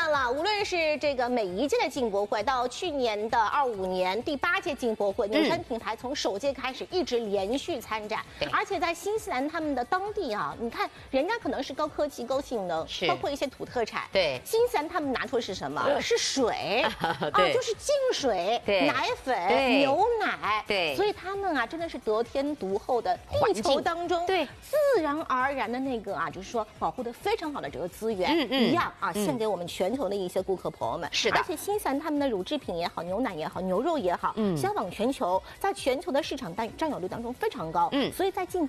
看了，无论是这个每一届的进博会，到去年的25年第8届进博会，纽山品牌从首届开始一直连续参展，而且在新西兰他们的当地啊，你看人家可能是高科技、高性能，包括一些土特产， 对， 新西兰他们拿出的是什么？是水就是净水、奶粉、牛奶，对，所以他们啊真的是得天独厚的地球当中自然而然的那个啊，就是说保护的非常好的这个资源，一样啊，献给我们全球的一些顾客朋友们。是的，而且新西兰他们的乳制品也好，牛奶也好，牛肉也好，销往全球，在全球的市场占有率当中非常高。所以在进